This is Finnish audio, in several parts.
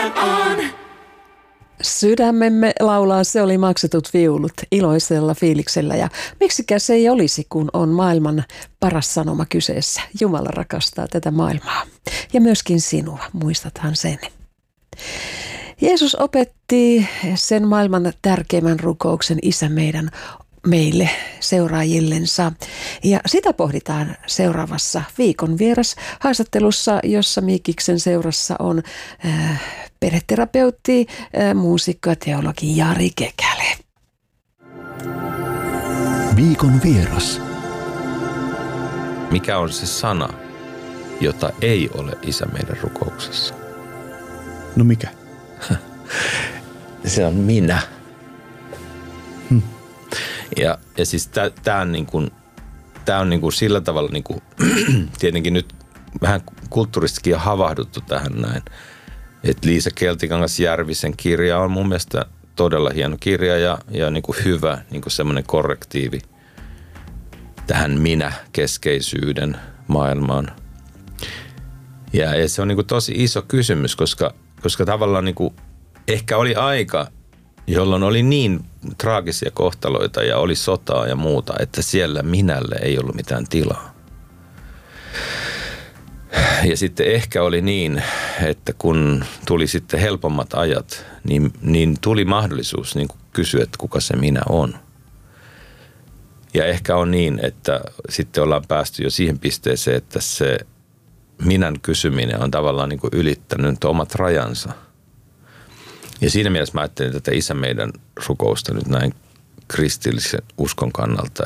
Sydämemme laulaa, se oli maksetut viulut iloisella fiiliksellä ja miksikä se ei olisi, kun on maailman paras sanoma kyseessä. Jumala rakastaa tätä maailmaa ja myöskin sinua, muistathan sen. Jeesus opetti sen maailman tärkeimmän rukouksen Isä meille seuraajillensa. Ja sitä pohditaan seuraavassa viikon vieras haastattelussa, jossa Miikiksen seurassa on perheterapeutti, muusikko ja teologi Jari Kekäle. Viikon vieras. Mikä on se sana, jota ei ole Isä meidän rukouksessa? No mikä? Se on minä. Ja siis tämä on niin kuin sillä tavalla niin kuin, tietenkin nyt vähän kulttuuristikin on havahduttu tähän näin. Että Liisa Keltikangas-Järvisen kirja on mun mielestä todella hieno kirja ja niin kuin hyvä niin kuin semmoinen korrektiivi tähän minä-keskeisyyden maailmaan. Ja se on niin kuin tosi iso kysymys, koska tavallaan niin kuin ehkä oli aika, jolloin oli niin traagisia kohtaloita ja oli sotaa ja muuta, että siellä minälle ei ollut mitään tilaa. Ja sitten ehkä oli niin, että kun tuli sitten helpommat ajat, niin tuli mahdollisuus niin kuin kysyä, että kuka se minä on. Ja ehkä on niin, että sitten ollaan päästy jo siihen pisteeseen, että se minän kysyminen on tavallaan niin kuin ylittänyt omat rajansa. Ja siinä mielessä mä ajattelin tätä Isä meidän rukousta nyt näin kristillisen uskon kannalta,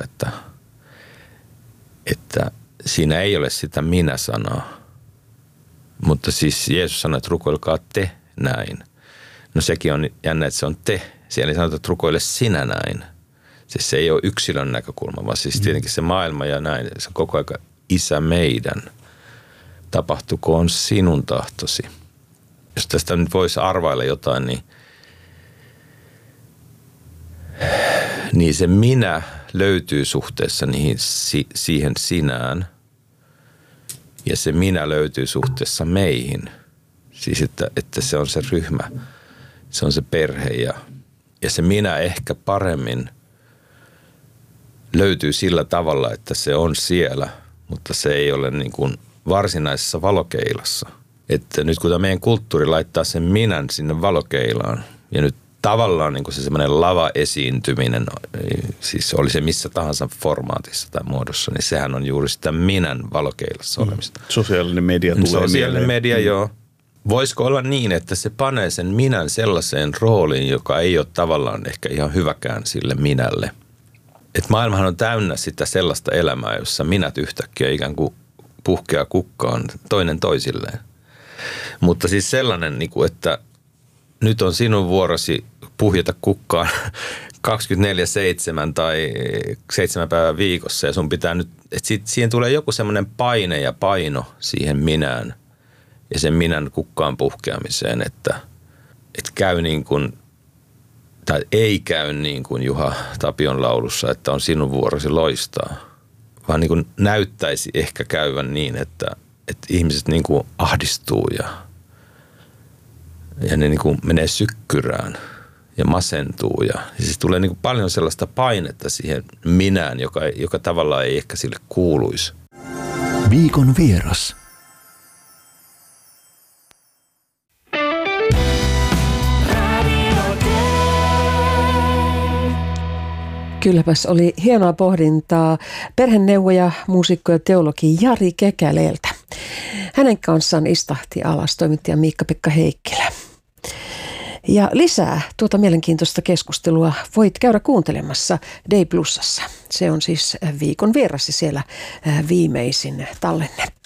että siinä ei ole sitä minä-sanaa. Mutta siis Jeesus sanoi, että rukoilkaa te näin. No sekin on jännä, että se on te. Siellä ei sanota, että rukoile sinä näin. Siis se ei ole yksilön näkökulma, vaan siis tietenkin se maailma ja näin. Se on koko ajan Isä meidän. Tapahtukoon sinun tahtosi. Jos tästä nyt voisi arvailla jotain, niin se minä löytyy suhteessa siihen sinään. Ja se minä löytyy suhteessa meihin. Siis että se on se ryhmä, se on se perhe ja se minä ehkä paremmin löytyy sillä tavalla, että se on siellä, mutta se ei ole niin kuin varsinaisessa valokeilassa. Että nyt kun tämä meidän kulttuuri laittaa sen minän sinne valokeilaan ja nyt tavallaan niin kuin se semmoinen lava-esiintyminen, siis oli se missä tahansa formaatissa tai muodossa, niin sehän on juuri sitä minän valokeilassa olemista. Sosiaalinen media tulee Sosiaalinen media, joo. Voisiko olla niin, että se panee sen minän sellaiseen rooliin, joka ei ole tavallaan ehkä ihan hyväkään sille minälle? Että maailmahan on täynnä sitä sellaista elämää, jossa minät yhtäkkiä ikään kuin puhkeaa kukkaan toinen toisilleen. Mutta siis sellainen, että nyt on sinun vuorosi puhjeta kukkaan 24/7 tai 7 päivää viikossa ja sun pitää nyt, että siihen tulee joku semmoinen paine ja paino siihen minään ja sen minän kukkaan puhkeamiseen, että käy niin kuin, tai ei käy niin kuin Juha Tapion laulussa, että on sinun vuorosi loistaa, vaan niin kuin näyttäisi ehkä käyvän niin, että ihmiset niin kuin ahdistuu ja ne niin kuin menee sykkyrään ja masentuu. Ja siis tulee niin kuin paljon sellaista painetta siihen minään, joka tavallaan ei ehkä sille kuuluisi. Viikon vieras. Kylläpäs oli hienoa pohdintaa perheneuvoja, muusikko ja teologi Jari Kekäleeltä. Hänen kanssaan istahti alas toimittaja Miikka-Pekka Heikkilä. Ja lisää tuota mielenkiintoista keskustelua voit käydä kuuntelemassa Day Plusassa. Se on siis viikon vieras siellä viimeisin tallenne.